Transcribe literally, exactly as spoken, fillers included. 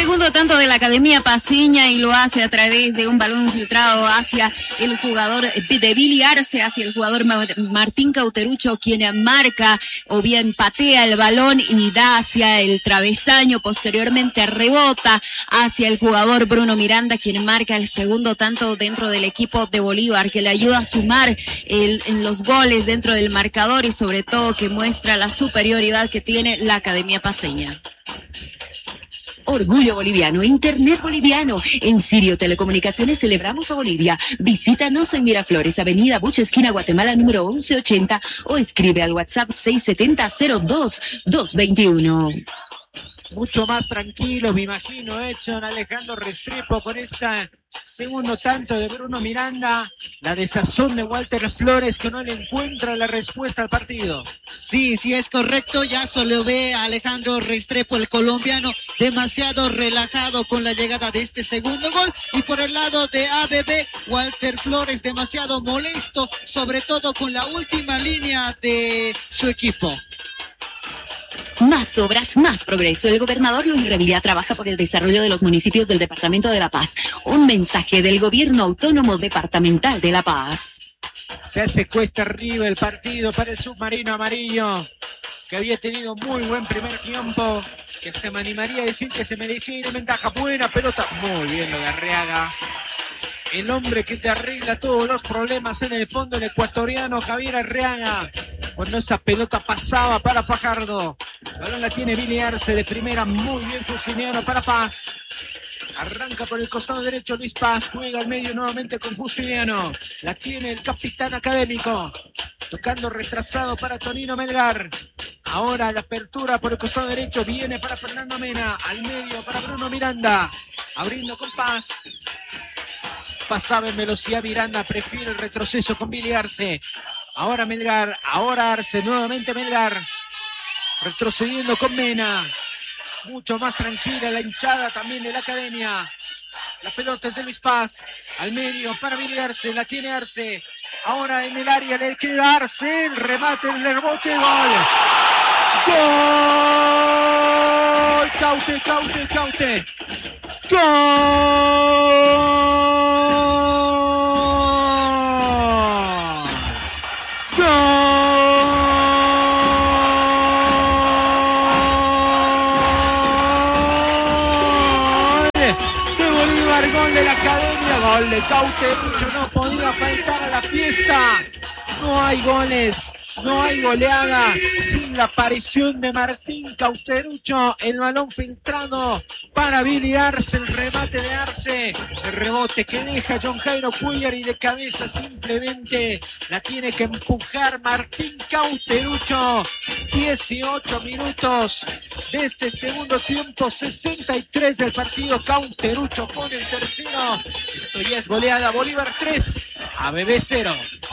segundo tanto de la Academia Paceña y lo hace a través de un balón infiltrado hacia el jugador de Billy Arce, hacia el jugador Martín Cauterucho, quien marca o bien patea el balón y da hacia el travesaño, posteriormente rebota hacia el jugador Bruno Miranda, quien marca el segundo tanto dentro del equipo de Bolívar, que le ayuda a sumar el, en los goles dentro del marcador y sobre todo que muestra la superioridad que tiene la Academia Paceña. Orgullo boliviano, Internet boliviano. En Sirio Telecomunicaciones celebramos a Bolivia. Visítanos en Miraflores, Avenida Bucha, esquina Guatemala, número once ochenta, o escribe al WhatsApp seis siete cero cero dos dos dos uno. Mucho más tranquilo, me imagino, Edson Alejandro Restrepo con esta segundo tanto de Bruno Miranda, la desazón de Walter Flores que no le encuentra la respuesta al partido. Sí, sí es correcto, ya solo ve a Alejandro Restrepo, el colombiano, demasiado relajado con la llegada de este segundo gol, y por el lado de A B B, Walter Flores demasiado molesto, sobre todo con la última línea de su equipo. Más obras, más progreso. El gobernador Luis Revilla trabaja por el desarrollo de los municipios del Departamento de La Paz. Un mensaje del Gobierno Autónomo Departamental de La Paz. Se hace cuesta arriba el partido para el submarino amarillo, que había tenido muy buen primer tiempo, que hasta me animaría a decir que se merecía ir en ventaja. Buena pelota, muy bien lo de Arriaga. El hombre que te arregla todos los problemas en el fondo, el ecuatoriano Javier Arriaga. Cuando esa pelota pasaba para Fajardo. El balón la tiene Billy Arce de primera, muy bien Justiniano para Paz. Arranca por el costado derecho Luis Paz, juega al medio nuevamente con Justiniano. La tiene el capitán académico. Tocando retrasado para Tonino Melgar. Ahora la apertura por el costado derecho viene para Fernando Mena. Al medio para Bruno Miranda. Abriendo con Paz. Pasaba en velocidad Miranda, prefiere el retroceso con Billy Arce. Ahora Melgar, ahora Arce, nuevamente Melgar. Retrocediendo con Mena. Mucho más tranquila la hinchada también de la Academia. La pelota es de Luis Paz. Al medio para Billy Arce, la tiene Arce. Ahora en el área le queda Arce. El remate, el rebote, gol. ¡Gol! Caute, Caute, Caute. ¡Gol! Gol de Cauterucho, no podía faltar a la fiesta. No hay goles, no hay goleada sin la aparición de Martín Cauterucho. El balón filtrado para Billy Arce, el remate de Arce, el rebote que deja John Jairo Cuellar y de cabeza simplemente la tiene que empujar Martín Cauterucho. dieciocho minutos de este segundo tiempo, sesenta y tres del partido. Cauterucho pone el tercero. Esto ya es goleada. Bolívar tres, A B B cero.